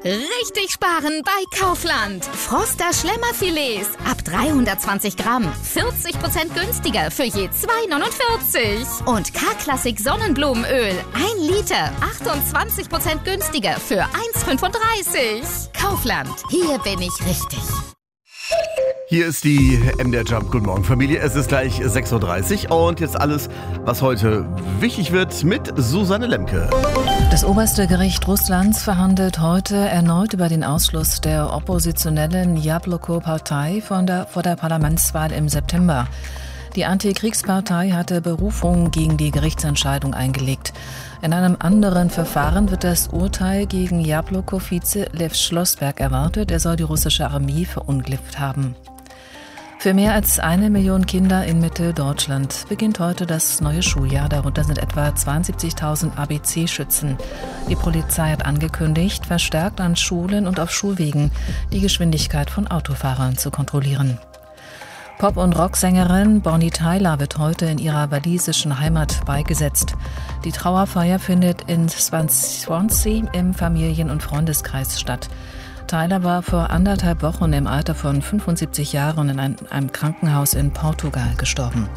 Richtig sparen bei Kaufland. Froster Schlemmerfilets ab 320 Gramm. 40% günstiger für je 2,49. Und K-Klassik Sonnenblumenöl. 1 Liter. 28% günstiger für 1,35. Kaufland. Hier bin ich richtig. Hier ist die MDR Jump. Guten Morgen, Familie. Es ist gleich 6.30 Uhr und jetzt alles, was heute wichtig wird mit Susanne Lemke. Das oberste Gericht Russlands verhandelt heute erneut über den Ausschluss der oppositionellen Jabloko-Partei vor der Parlamentswahl im September. Die Antikriegspartei hatte Berufung gegen die Gerichtsentscheidung eingelegt. In einem anderen Verfahren wird das Urteil gegen Jabloko-Vize Lev Schlossberg erwartet. Er soll die russische Armee verunglückt haben. Für mehr als 1 Million Kinder in Mitteldeutschland beginnt heute das neue Schuljahr. Darunter sind etwa 72.000 ABC-Schützen. Die Polizei hat angekündigt, verstärkt an Schulen und auf Schulwegen die Geschwindigkeit von Autofahrern zu kontrollieren. Pop- und Rocksängerin Bonnie Tyler wird heute in ihrer walisischen Heimat beigesetzt. Die Trauerfeier findet in Swansea im Familien- und Freundeskreis statt. Tyler war vor 1,5 Wochen im Alter von 75 Jahren in einem Krankenhaus in Portugal gestorben.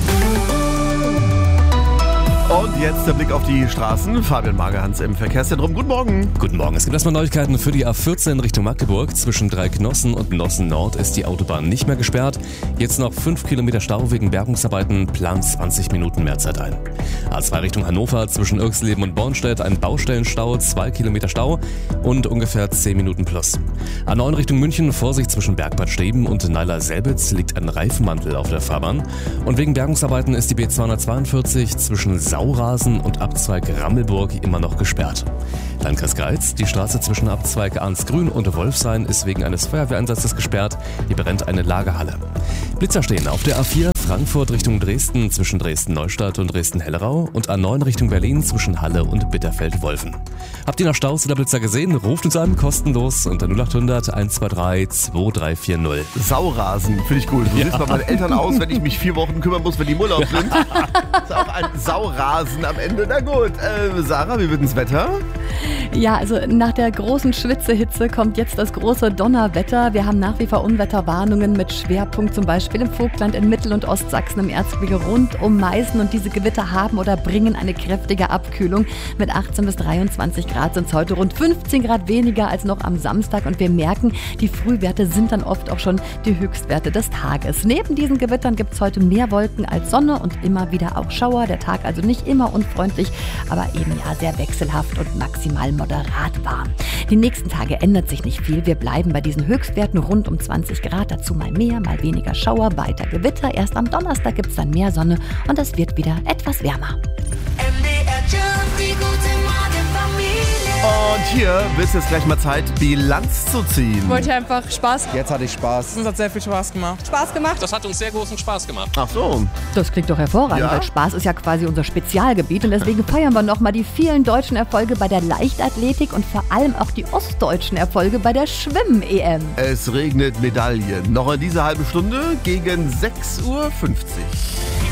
Und jetzt der Blick auf die Straßen. Fabian Magerhans im Verkehrszentrum. Guten Morgen. Guten Morgen. Es gibt erstmal Neuigkeiten für die A14 Richtung Magdeburg. Zwischen Dreiknossen und Nossen Nord ist die Autobahn nicht mehr gesperrt. Jetzt noch 5 Kilometer Stau wegen Bergungsarbeiten, plant 20 Minuten Mehrzeit ein. A2 Richtung Hannover zwischen Irxleben und Bornstedt ein Baustellenstau, 2 Kilometer Stau und ungefähr 10 Minuten plus. A9 Richtung München, Vorsicht zwischen Bergbad Steben und Neiler-Selbitz liegt ein Reifenmantel auf der Fahrbahn. Und wegen Bergungsarbeiten ist die B242 zwischen Saurasen und Abzweig Rammelburg immer noch gesperrt. Landkreis Greiz, die Straße zwischen Abzweig Arnsgrün und Wolfshain ist wegen eines Feuerwehreinsatzes gesperrt. Hier brennt eine Lagerhalle. Blitzer stehen auf der A4 Frankfurt Richtung Dresden zwischen Dresden-Neustadt und Dresden-Hellerau und A9 Richtung Berlin zwischen Halle und Bitterfeld-Wolfen. Habt ihr noch Staus oder Blitzer gesehen? Ruft uns an, kostenlos unter 0800 123 2340. Saurasen, finde ich cool. So sieht es bei meinen Eltern aus, wenn ich mich 4 Wochen kümmern muss, wenn die im Urlaub sind. Das ist auch ein Saurasen am Ende. Na gut, Sarah, wie wird das Wetter? Ja, also nach der großen Schwitzehitze kommt jetzt das große Donnerwetter. Wir haben nach wie vor Unwetterwarnungen mit Schwerpunkt zum Beispiel im Vogtland, in Mittel- und Ostsachsen, im Erzgebirge rund um Meißen. Und diese Gewitter haben oder bringen eine kräftige Abkühlung. Mit 18 bis 23 Grad sind es heute rund 15 Grad weniger als noch am Samstag. Und wir merken, die Frühwerte sind dann oft auch schon die Höchstwerte des Tages. Neben diesen Gewittern gibt es heute mehr Wolken als Sonne und immer wieder auch Schauer. Der Tag also nicht immer unfreundlich, aber eben ja sehr wechselhaft und maximal moderat warm. Die nächsten Tage ändert sich nicht viel. Wir bleiben bei diesen Höchstwerten rund um 20 Grad. Dazu mal mehr, mal weniger Schauer, weiter Gewitter. Erst am Donnerstag gibt es dann mehr Sonne und es wird wieder etwas wärmer. Und hier wird es jetzt gleich mal Zeit, Bilanz zu ziehen. Ich wollte einfach Spaß. Jetzt hatte ich Spaß. Es hat sehr viel Spaß gemacht. Spaß gemacht? Das hat uns sehr großen Spaß gemacht. Ach so. Das klingt doch hervorragend, Ja. weil Spaß ist ja quasi unser Spezialgebiet und deswegen feiern wir nochmal die vielen deutschen Erfolge bei der Leichtathletik und vor allem auch die ostdeutschen Erfolge bei der Schwimmen-EM. Es regnet Medaillen. Noch in dieser halben Stunde gegen 6.50 Uhr.